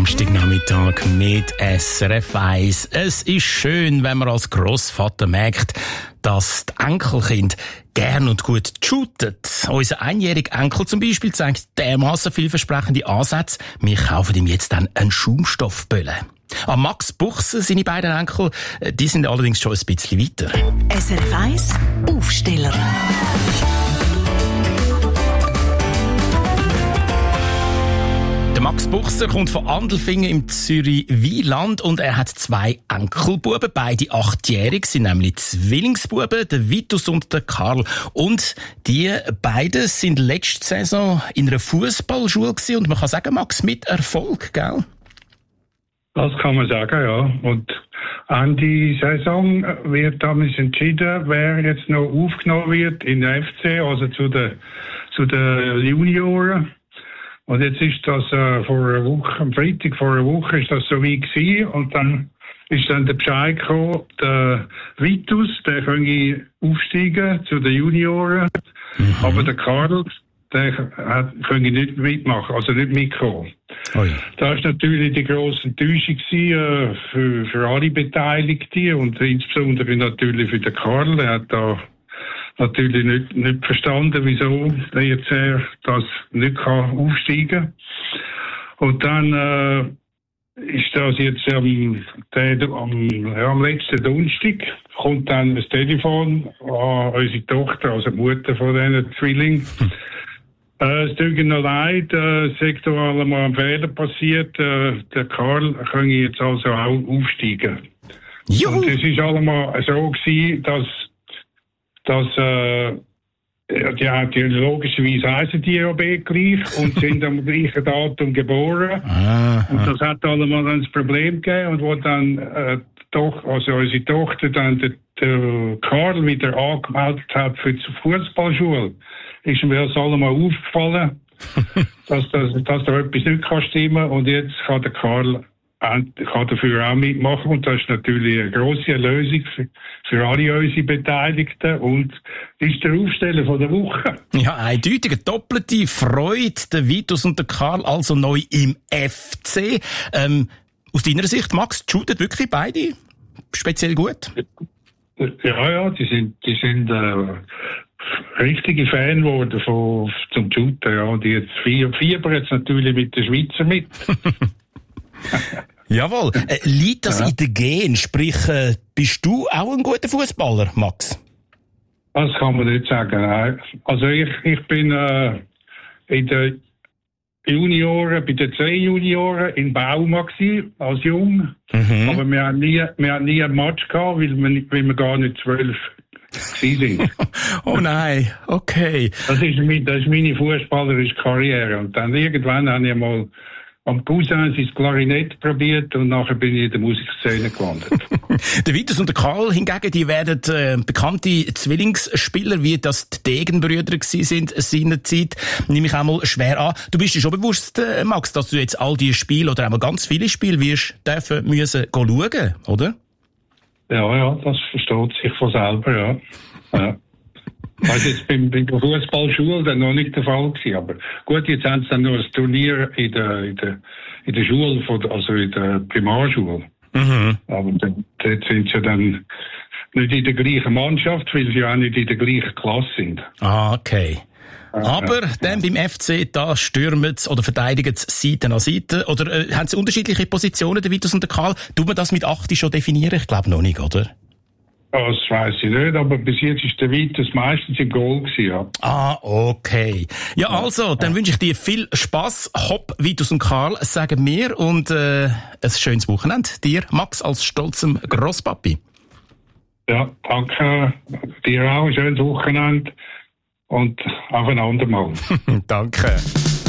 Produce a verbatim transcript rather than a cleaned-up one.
Samstagnachmittag mit S R F eins. Es ist schön, wenn man als Grossvater merkt, dass die Enkelkinder gern und gut shooten. Unser einjähriger Enkel zum Beispiel zeigt dermassen vielversprechende Ansätze. Wir kaufen ihm jetzt dann einen Schaumstoffbölle. An Max Buchse, seine beiden Enkel, die sind allerdings schon ein bisschen weiter. S R F eins Aufsteller. Max Buchser kommt von Andelfingen im Zürich-Wieland und er hat zwei Enkelbuben, beide achtjährig, sind nämlich Zwillingsbuben, der Vitus und der Karl. Und die beiden sind letzte Saison in einer Fußballschule gewesen und man kann sagen, Max, mit Erfolg, gell? Das kann man sagen, ja. Und Ende Saison wird damals entschieden, wer jetzt noch aufgenommen wird in der F C, also zu den, zu den Junioren. Und jetzt ist das äh, vor einer Woche, am Freitag vor einer Woche ist das so weit gewesen. Und dann ist dann der Bescheid gekommen, der Vitus, der könnte aufsteigen zu den Junioren. Mhm. Aber der Karl, der hat, könnte nicht mitmachen, also nicht mitkommen. Oh ja. Das war natürlich die grosse Enttäuschung äh, für, für alle Beteiligten und insbesondere natürlich für den Karl. Der hat da natürlich nicht, nicht verstanden, wieso der jetzt äh, das nicht kann aufsteigen kann. Und dann äh, ist das jetzt ähm, der, am, ja, am letzten Donnerstag kommt dann das Telefon an unsere Tochter, also die Mutter von diesen Zwillingen. Äh, es tut mir leid, äh, es ist da einmal ein Fehler passiert. Äh, der Karl kann jetzt also auch aufsteigen. Juhu. Und es ist allemal so gewesen, dass dass äh, die hat ja logischerweise heißen die ja gleich und sind am gleichen Datum geboren. Ah, und das hat allemal dann das Problem gegeben und wo dann äh, doch, also unsere Tochter dann der, der Karl wieder angemeldet hat für die Fußballschule, ist mir das allemal aufgefallen, dass, dass, dass da etwas nicht kann stimmen und jetzt kann der Karl kann dafür auch mitmachen und das ist natürlich eine grosse Lösung für, für alle unsere Beteiligten und ist der Aufsteller von der Woche. Ja, eindeutig eine doppelte Freude, der Vitus und der Karl also neu im F C. Ähm, aus deiner Sicht, Max, shooten wirklich beide speziell gut? Ja, ja, die sind, die sind äh, richtige Fan geworden von, zum Shooten, ja, die jetzt fiebern jetzt natürlich mit den Schweizer mit. Jawohl. Äh, liegt das ja in den Gen? Sprich, äh, bist du auch ein guter Fußballer, Max? Das kann man nicht sagen. Nein. Also ich, ich bin äh, in den Junioren, bei den zwei Junioren in Bauma gewesen, als Jung. Mhm. Aber wir haben nie, wir haben nie ein Match gehabt, weil wir, nicht, weil wir gar nicht zwölf sind. Oh nein, okay. Das ist, das ist meine fußballerische Karriere. Und dann irgendwann habe ich mal am Cousin sein Klarinett probiert und nachher bin ich in der Musikszene gelandet. Der Vitus und der Karl hingegen, die werden äh, bekannte Zwillingsspieler, wie das die Degenbrüder gewesen sind seinerzeit, nehme ich auch mal schwer an. Du bist dir schon bewusst, äh, Max, dass du jetzt all diese Spiele oder einmal ganz viele Spiele wirst dürfen müssen schauen, oder? Ja, ja, das versteht sich von selber, ja. Ja. Also jetzt beim, bei der Fußballschule dann noch nicht der Fall gewesen, aber gut, jetzt haben sie dann noch ein Turnier in der, in der, in der Schule, von, also in der Primarschule. Mhm. Aber dann, dort sind sie dann nicht in der gleichen Mannschaft, weil sie auch nicht in der gleichen Klasse sind. Ah, okay. Aber ja, dann ja. Beim F C, da stürmen sie oder verteidigen sie Seite an Seite. Oder äh, haben sie unterschiedliche Positionen, der Vitus und der Karl? Tut man das mit acht schon definieren? Ich glaube noch nicht, oder? Das weiss ich nicht, aber bis jetzt ist der Vitus meistens im Goal gewesen, ja. Ah, okay. Ja, also, dann ja. wünsche ich dir viel Spass. Hopp, Vitus und Karl, sagen wir. Und äh, ein schönes Wochenende. Dir, Max, als stolzem Grosspapi. Ja, danke. Dir auch ein schönes Wochenende. Und auf ein andermal. Danke.